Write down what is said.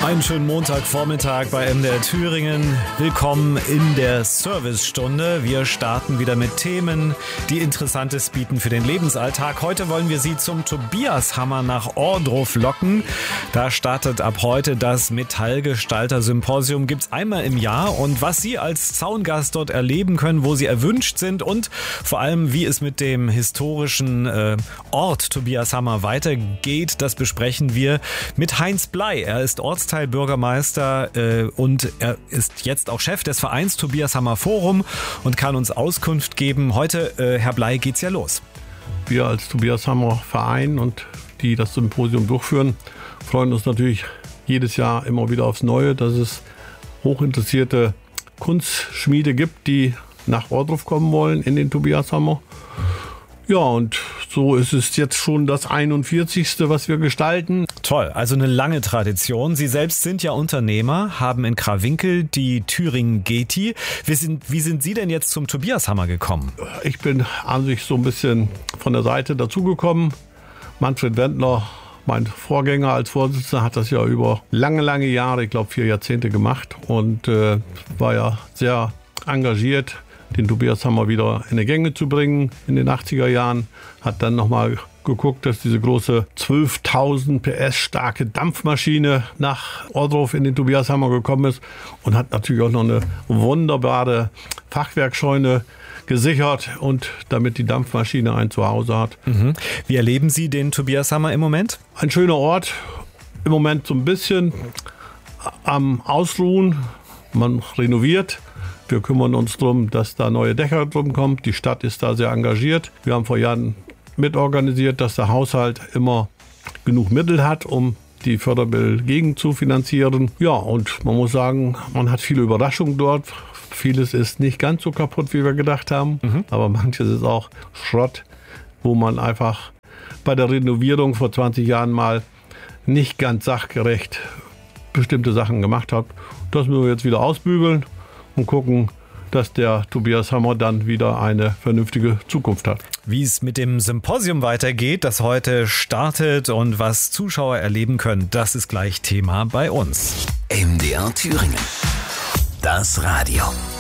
Einen schönen Montagvormittag bei MDR Thüringen. Willkommen in der Servicestunde. Wir starten wieder mit Themen, die Interessantes bieten für den Lebensalltag. Heute wollen wir Sie zum Tobiashammer nach Ohrdruf locken. Da startet ab heute das Metallgestalter-Symposium. Gibt's einmal im Jahr. Und was Sie als Zaungast dort erleben können, wo Sie erwünscht sind und vor allem, wie es mit dem historischen Ort Tobiashammer weitergeht, das besprechen wir mit Heinz Bley. Er ist Ortsteilbürgermeister und er ist jetzt auch Chef des Vereins Tobiashammer Forum und kann uns Auskunft geben. Heute, Herr Bley, geht's ja los. Wir als Tobiashammer Verein und die das Symposium durchführen, freuen uns natürlich jedes Jahr immer wieder aufs Neue, dass es hochinteressierte Kunstschmiede gibt, die nach Ohrdruf kommen wollen in den Tobiashammer. Ja, und so ist es jetzt schon das 41. was wir gestalten. Toll, also eine lange Tradition. Sie selbst sind ja Unternehmer, haben in Krawinkel die Thüringen Geti. Wie sind Sie denn jetzt zum Tobiashammer gekommen? Ich bin an sich so ein bisschen von der Seite dazugekommen. Manfred Wendler, mein Vorgänger als Vorsitzender, hat das ja über lange Jahre, ich glaube 4 Jahrzehnte gemacht und war ja sehr engagiert, den Tobiashammer wieder in die Gänge zu bringen in den 80er Jahren. Hat dann nochmal geguckt, dass diese große 12.000 PS starke Dampfmaschine nach Ohrdruf in den Tobiashammer gekommen ist und hat natürlich auch noch eine wunderbare Fachwerkscheune gesichert und damit die Dampfmaschine ein Zuhause hat. Wie erleben Sie den Tobiashammer im Moment? Ein schöner Ort, im Moment so ein bisschen am Ausruhen. Man renoviert. Wir kümmern uns darum, dass da neue Dächer drum kommen. Die Stadt ist da sehr engagiert. Wir haben vor Jahren mitorganisiert, dass der Haushalt immer genug Mittel hat, um die Fördermittel gegen zu finanzieren. Ja, und man muss sagen, man hat viele Überraschungen dort. Vieles ist nicht ganz so kaputt, wie wir gedacht haben. Aber manches ist auch Schrott, wo man einfach bei der Renovierung vor 20 Jahren mal nicht ganz sachgerecht bestimmte Sachen gemacht hat. Das müssen wir jetzt wieder ausbügeln und gucken, dass der Tobiashammer dann wieder eine vernünftige Zukunft hat. Wie es mit dem Symposium weitergeht, das heute startet und was Zuschauer erleben können, das ist gleich Thema bei uns. MDR Thüringen. Das Radio.